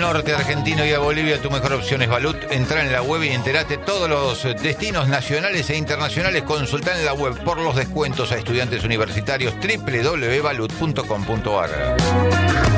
norte argentino y a Bolivia, tu mejor opción es Balut. Entrá en la web y enterate todos los destinos nacionales e internacionales. Consultá en la web por los descuentos a estudiantes universitarios www.balut.com.ar.